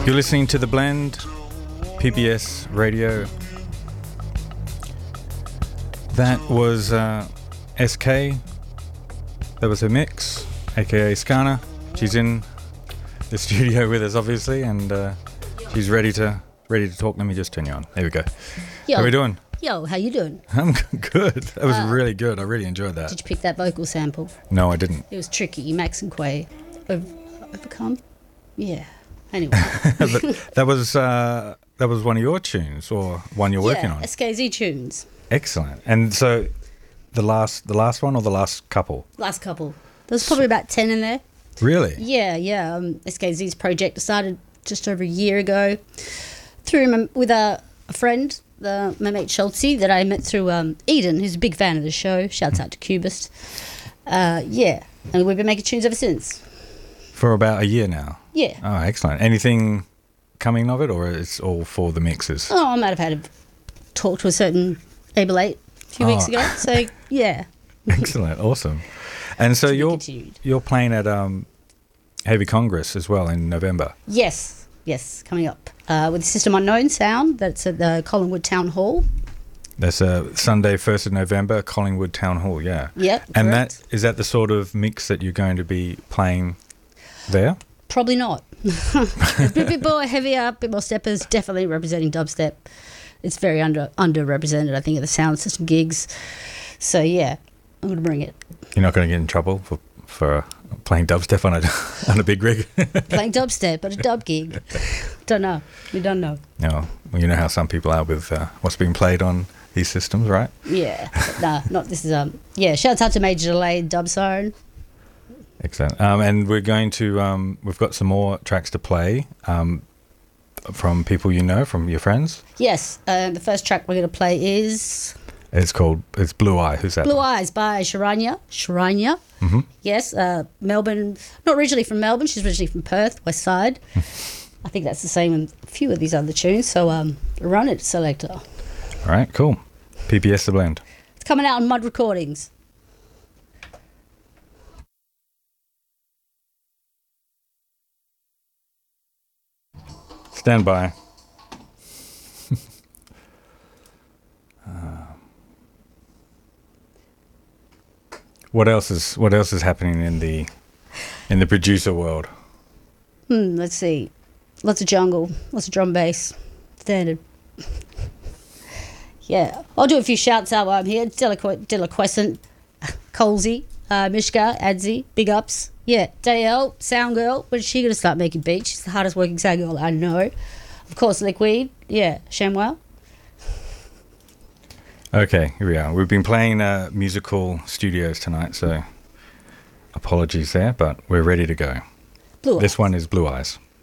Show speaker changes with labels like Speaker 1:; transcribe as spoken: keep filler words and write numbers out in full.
Speaker 1: You're listening to The Blend, P B S Radio. That was uh, S K. That was her mix, aka Skana. She's in the studio with us, obviously, and uh, she's ready to ready to talk. Let me just turn you on. There we go.
Speaker 2: Yo.
Speaker 1: How are we doing?
Speaker 2: Yo, how you doing?
Speaker 1: I'm good. That was
Speaker 2: Uh,
Speaker 1: really good. I really enjoyed that.
Speaker 2: Did you pick that vocal sample?
Speaker 1: No, I didn't.
Speaker 2: It was tricky. Max and Quay. Ov- overcome? Yeah. Anyway.
Speaker 1: But that was uh, that was one of your tunes, or one you're working
Speaker 2: yeah,
Speaker 1: on.
Speaker 2: S K Z tunes.
Speaker 1: Excellent. And so, the last the last one or the last couple?
Speaker 2: Last couple. There's probably about ten in there.
Speaker 1: Really?
Speaker 2: Yeah, yeah. Um, S K Z's project started just over a year ago through my, with a, a friend, the, my mate Schultzy, that I met through um, Eden, who's a big fan of the show. Shouts out to Cubist. Uh, yeah, and we've been making tunes ever since.
Speaker 1: For about a year now.
Speaker 2: Yeah.
Speaker 1: Oh, excellent. Anything coming of it, or it's all for the mixes?
Speaker 2: Oh, I might have had a talk to a certain Able Eight a few
Speaker 1: Oh.
Speaker 2: weeks ago. So, yeah.
Speaker 1: Excellent. Awesome. And so
Speaker 2: To be
Speaker 1: you're
Speaker 2: continued.
Speaker 1: you're playing at um, Heavy Congress as well in November.
Speaker 2: Yes, yes, coming up. Uh, with System Unknown Sound, that's at the Collingwood Town Hall.
Speaker 1: That's uh, Sunday, first of November, Collingwood Town Hall. Yeah.
Speaker 2: Yep,
Speaker 1: And
Speaker 2: correct.
Speaker 1: that is that the sort of mix that you're going to be playing there?
Speaker 2: Probably not. It's a bit more heavier, a bit more steppers, definitely representing dubstep. It's very under underrepresented, I think, at the sound system gigs. So, yeah, I'm going to bring it.
Speaker 1: You're not going to get in trouble for for playing dubstep on a on a big rig.
Speaker 2: Playing dubstep at a dub gig. Don't know. We don't know.
Speaker 1: No, well, you know how some people are with uh, what's being played on these systems, right?
Speaker 2: Yeah. But nah, not this is, um, yeah, shouts out to Major Delay, Dub Zone.
Speaker 1: Excellent. Um, and we're going to, um, we've got some more tracks to play um, from people you know, from your friends.
Speaker 2: Yes, uh, the first track we're going to play is
Speaker 1: It's called, it's Blue Eye. Who's that?
Speaker 2: Blue Eyes by Sharanya. Sharanya.
Speaker 1: Mm-hmm.
Speaker 2: Yes, uh, Melbourne, not originally from Melbourne, she's originally from Perth, West Side. I think that's the same in a few of these other tunes, so um, run it, selector.
Speaker 1: All right, cool. P B S The Blend.
Speaker 2: It's coming out on Mud Recordings.
Speaker 1: Stand by. uh, what else is what else is happening in the in the producer world?
Speaker 2: Hmm, let's see. Lots of jungle, lots of drum bass. Standard. Yeah. I'll do a few shouts out while I'm here. Deliqu- Deliquescent, Colsey, uh, Mishka, Adzi, big ups. Yeah, Dale, Sound Girl. When's she going to start making beats? She's the hardest working sound girl I know. Of course, Liquid. Yeah, Shamwell.
Speaker 1: Okay, here we are. We've been playing uh, musical studios tonight, so apologies there, but we're ready to go.
Speaker 2: Blue
Speaker 1: This
Speaker 2: Eyes.
Speaker 1: one is Blue Eyes.